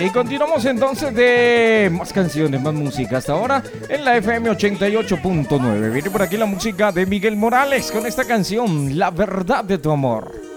Y continuamos entonces de más canciones, más música hasta ahora en la FM 88.9. Viene por aquí la música de Miguel Morales con esta canción, La verdad de tu amor.